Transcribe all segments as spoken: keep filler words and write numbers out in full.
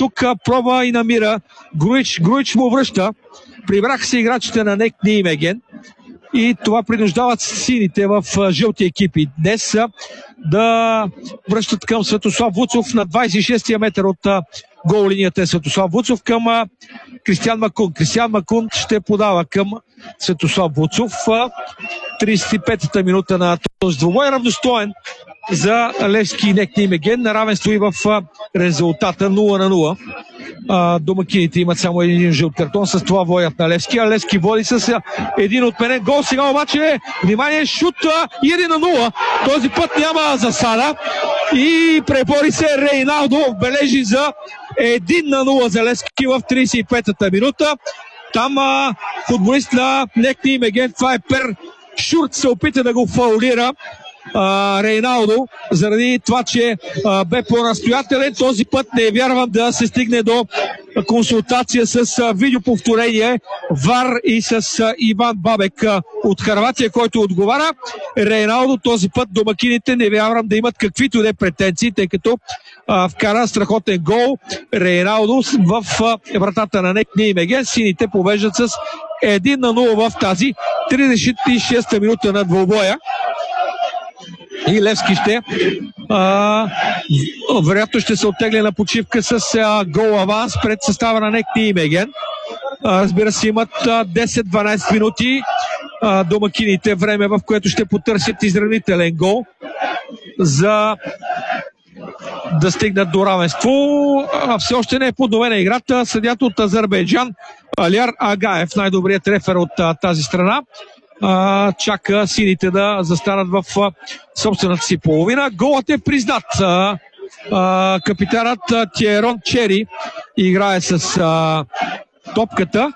тук пробва и намира Груич. Груич му връща. Прибраха се играчите на НЕК Нимеген и това принуждават сините в жълти екипи днес да връщат към Светослав Вуцов на двадесет и шестия метър от гол линията е Светослав Вуцов към Кристиан Макун. Кристиан Макун ще подава към Светослав Вуцов. тридесет и петата минута на този двубой. Равностоен за Левски и НЕК Нимеген. На равенство и в резултата нула на нула. Домакините имат само един жълт картон, с това водят на Левски, а Левски води с един отменен гол. Сега обаче, внимание, шут и един на нула. Този път няма засада и пребори се Рейналдо, бележи за един на нула за Левски в тридесет и петата минута. Там а, футболист на НЕК Нимеген, това е Пер Шурт, се опита да го фаулира Uh, Рейналдо, заради това, че uh, бе по-настоятелен. Този път не вярвам да се стигне до консултация с uh, видеоповторение ВАР и с uh, Иван Бабек uh, от Хърватия, който отговаря. Рейналдо този път домакините не вярвам да имат каквито и да претенции, тъй като uh, вкара страхотен гол Рейналдо в uh, вратата на НЕК Нимеген. Сините побеждат с един на нула в тази тридесет и шеста минута на двубоя. И Левски ще а, вероятно ще се оттегли на почивка с а, гол аванс пред състава на НЕК Нимеген. Разбира се, имат а, десет-дванадесет минути а, домакините, време в което ще потърсят изравнителен гол за да стигнат до равенство. А, все още не е подновена играта. Съдията от Азербайджан Алияр Агаев, най-добрият рефер от а, тази страна, Uh, чака сините да застанат в uh, собствената си половина. Голът е признат. Uh, uh, капитанът uh, Тиерон Чери играе с uh, топката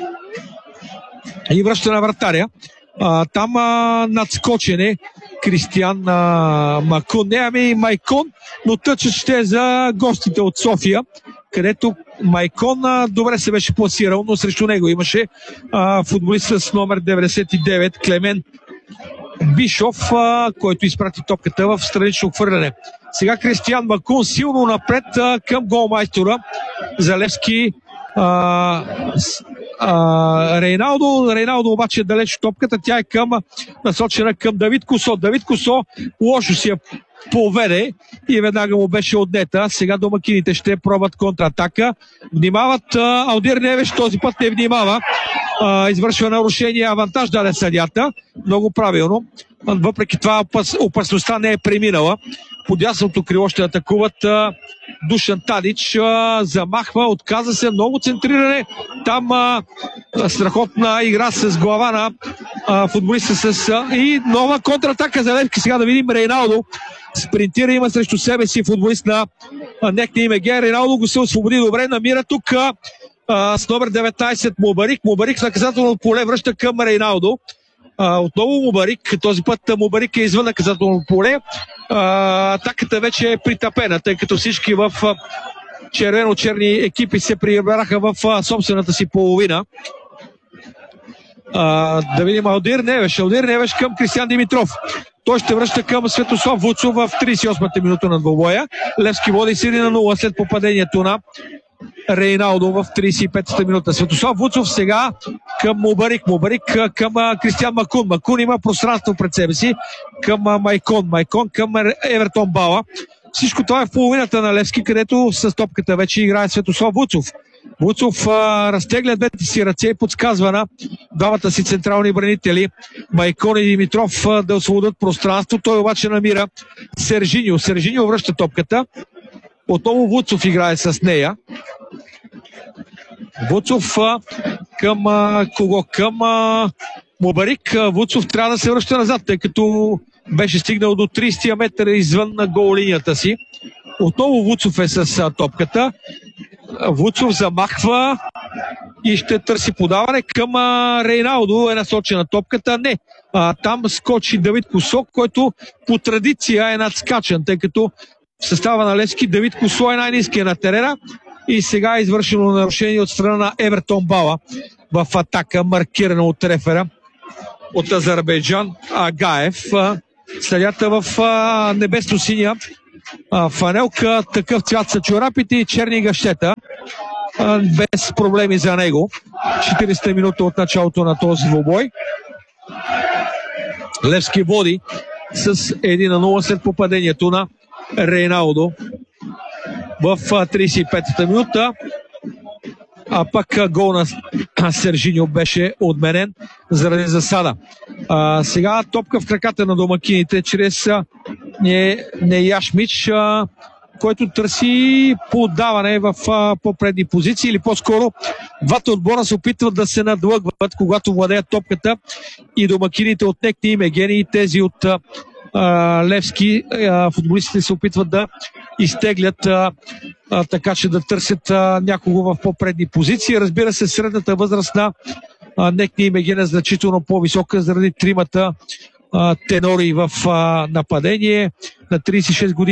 и връща на вратаря. Uh, там uh, надскочене Кристиан uh, Макун. Не, ами Майкон, но тъчът ще е за гостите от София, където Майкон а, добре се беше пласирал, но срещу него имаше а, футболист с номер деветдесет и девет Клемен Бишов, а, който изпрати топката в странично хвърляне. Сега Кристиан Макун силно напред а, към голмайстора за Левски. А, а, Рейналдо. Рейналдо обаче е далеч от топката. Тя е към, насочена към Давид Косо. Давид Косо лошо си я поведе и веднага му беше отнета. Сега домакините ще пробват контратака. Внимават. Алдир Невеш този път не внимава. А, извършва нарушение. Авантаж даде съдията. Много правилно. Въпреки това опас, опасността не е преминала. По дясното крило ще атакуват а, Душан Тадич. А, замахва, отказа се, много центриране. Там а, страхотна игра с глава на а, футболиста с а, и нова контратака за Левски. Сега да видим Рейналдо. Спринтира, има срещу себе си футболист на НЕК Нимеген. Рейналдо го се освободи добре. Намира тук а, с номер деветнадесет Мубарик. Мубарик в наказателно поле връща към Рейналдо. Uh, отново Мубарик, този път Мубарик е извън наказателно поле. Uh, атаката вече е притъпена, тъй като всички в uh, червено-черни екипи се прибраха в uh, собствената си половина. Uh, да видим Алдир Невеш. Алдир Невеш към Кристиан Димитров. Той ще връща към Светослав Вуцов в тридесет и осмата минута на двубоя. Левски води с един на нула след попадението на Рейналдо в тридесет и петата минута. Светослав Вуцов сега към Мубарик. Мубарик към Кристиан Макун. Макун има пространство пред себе си към Майкон. Майкон към Евертон Бала. Всичко това е в половината на Левски, където с топката вече играе Светослав Вуцов. Вуцов а, разтегля двете си ръце и подсказва на двамата си централни бранители Майкон и Димитров а, да освободят пространство. Той обаче намира Сержиньо. Сержиньо връща топката. Отново Вуцов играе с нея. Вуцов а, към а, кого? Към а, Мубарик. А, Вуцов трябва да се връща назад, тъй като беше стигнал до тридесетия метър извън на гол линията си. Отново Вуцов е с а, топката. Вуцов замахва и ще търси подаване към а, Рейналдо. Е насочена топката. Не. А, там скочи Давид Косо, който по традиция е надскачан, тъй като в състава на Левски Давид Косо е най-ниския на терена и сега е извършено нарушение от страна на Евертон Бала в атака, маркирана от рефера от Азербайджан Агаев. Съдията в небесно-синя а, фанелка, такъв цвят са чорапите и черни гащета. А, без проблеми за него. четиридесета минута от началото на този двубой. Левски води с едно на нула след попадението на Рейналдо в тридесет и петата минута. А пък гол на Сержиньо беше отменен заради засада. А, сега топка в краката на домакините чрез не, не Яшмич, а, който търси подаване в а, по-предни позиции, или по-скоро двата отбора се опитват да се надлъгват, когато владеят топката, и домакините от НЕК Ним Егени и тези от а, Левски, а, футболистите се опитват да изтеглят, а, а, така че да търсят а, някого в по-предни позиции. Разбира се, средната възраст на НЕК Ним Егени е значително по-висока заради тримата а, тенори в а, нападение. На тридесет и шест години